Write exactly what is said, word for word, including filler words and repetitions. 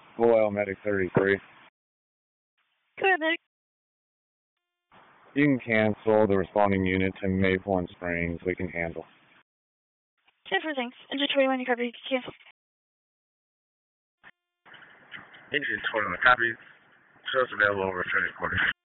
Full Oil Medic thirty-three. Go ahead, Medic. You can cancel the responding unit to Maple and Springs. We can handle. ten four, thanks. Engine twenty-one, you copy. Cancel. Engine twenty-one, copy. Shows available over thirty quarters.